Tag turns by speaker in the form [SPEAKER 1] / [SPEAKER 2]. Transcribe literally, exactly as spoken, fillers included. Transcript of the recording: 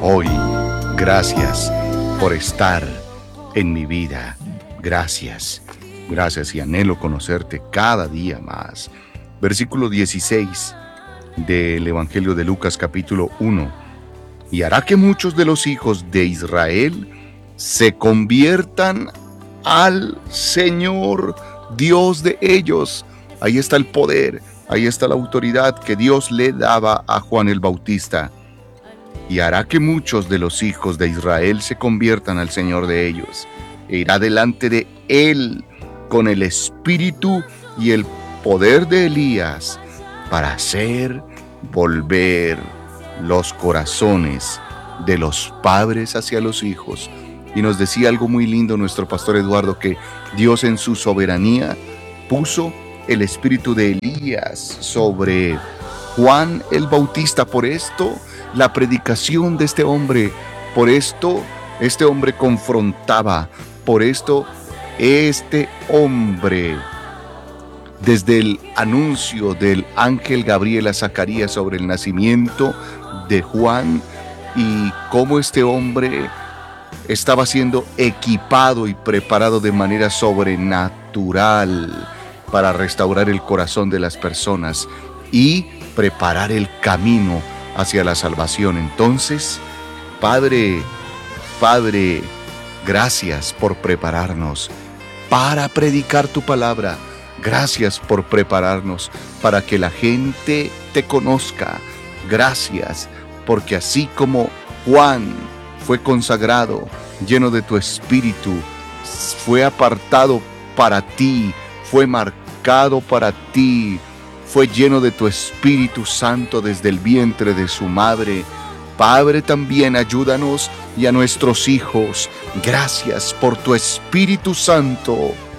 [SPEAKER 1] hoy. Gracias por estar en mi vida. Gracias. Gracias y anhelo conocerte cada día más. Versículo dieciséis del Evangelio de Lucas capítulo uno. Y hará que muchos de los hijos de Israel se conviertan al Señor Dios de ellos. Ahí está el poder, ahí está la autoridad que Dios le daba a Juan el Bautista. Y hará que muchos de los hijos de Israel se conviertan al Señor de ellos. E irá delante de él con el espíritu y el poder de Elías para hacer volver los corazones de los padres hacia los hijos. Y nos decía algo muy lindo nuestro pastor Eduardo, que Dios en su soberanía puso el espíritu de Elías sobre Juan el Bautista. Por esto la predicación de este hombre, por esto este hombre confrontaba, por esto este hombre, desde el anuncio del ángel Gabriel a Zacarías sobre el nacimiento de Juan y cómo este hombre estaba siendo equipado y preparado de manera sobrenatural para restaurar el corazón de las personas y preparar el camino hacia la salvación. Entonces, Padre, Padre, gracias por prepararnos para predicar tu palabra. Gracias por prepararnos para que la gente te conozca. Gracias porque así como Juan fue consagrado, lleno de tu espíritu, fue apartado para ti, fue marcado para ti, fue lleno de tu Espíritu Santo desde el vientre de su madre. Padre, también ayúdanos y a nuestros hijos. Gracias por tu Espíritu Santo